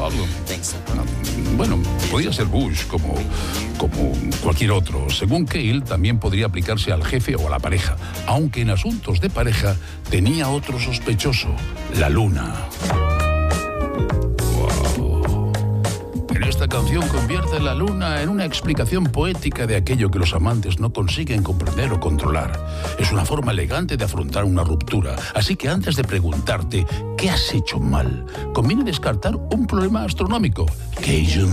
Bueno, podría ser Bush, como cualquier otro. Según Cale, también podría aplicarse al jefe o a la pareja, aunque en asuntos de pareja tenía otro sospechoso, la luna. Esta canción convierte la luna en una explicación poética de aquello que los amantes no consiguen comprender o controlar. Es una forma elegante de afrontar una ruptura. Así que antes de preguntarte ¿qué has hecho mal?, conviene descartar un problema astronómico. Cajun